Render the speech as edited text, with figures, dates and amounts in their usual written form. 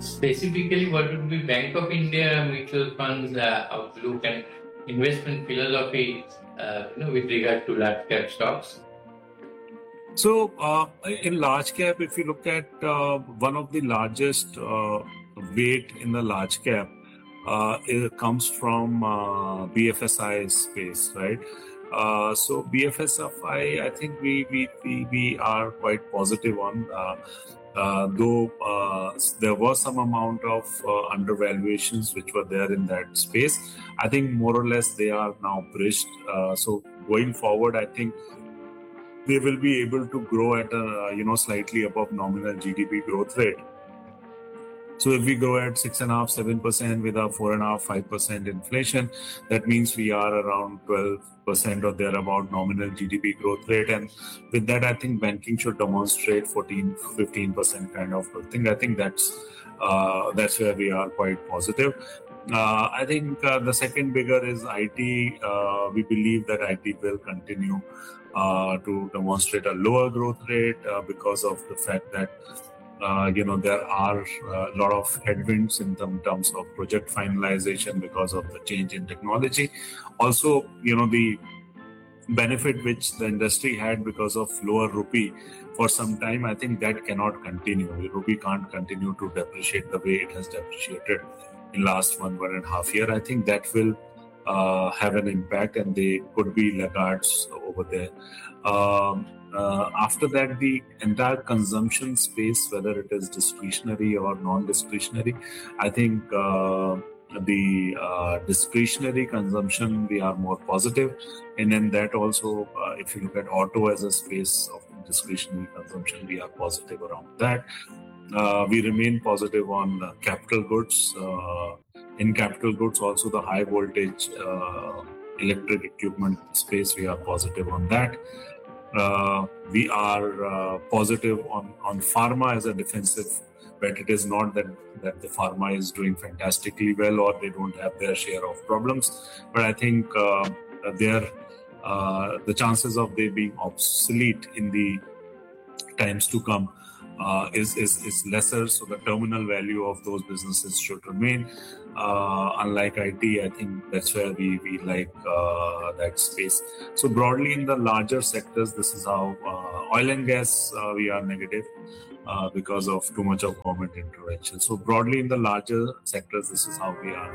Specifically, what would be Bank of India mutual funds outlook and investment philosophy, with regard to large cap stocks? So, in large cap, if you look at one of the largest weight in the large cap, it comes from BFSI space, right? So BFSI, I think we are quite positive on, though there was some amount of undervaluations which were there in that space. I think more or less they are now bridged. So going forward, I think they will be able to grow at a slightly above nominal GDP growth rate. So if we grow at 6.5-7% with a 4.5-5% inflation, that means we are around 12% or thereabout nominal GDP growth rate. And with that, I think banking should demonstrate 14-15% kind of growth thing. I think that's where we are quite positive. I think the second bigger is IT. We believe that IT will continue to demonstrate a lower growth rate because of the fact that there are a lot of headwinds in terms of project finalization because of the change in technology. Also, the benefit which the industry had because of lower rupee for some time, I think that cannot continue. Rupee can't continue to depreciate the way it has depreciated in last 1.5 years. I think that will have an impact, and they could be laggards over there. After that, the entire consumption space, whether it is discretionary or non-discretionary, I think the discretionary consumption, we are more positive. And then that also, if you look at auto as a space of discretionary consumption, we are positive around that. We remain positive on capital goods. In capital goods, also the high voltage electric equipment space, we are positive on that. We are positive on pharma as a defensive bet. It is not that the pharma is doing fantastically well or they don't have their share of problems, but I think the chances of they being obsolete in the times to come is lesser. So the terminal value of those businesses should remain. Unlike IT, I think that's where we like that space. So broadly in the larger sectors, this is how oil and gas, we are negative because of too much of government intervention. So broadly in the larger sectors, this is how we are.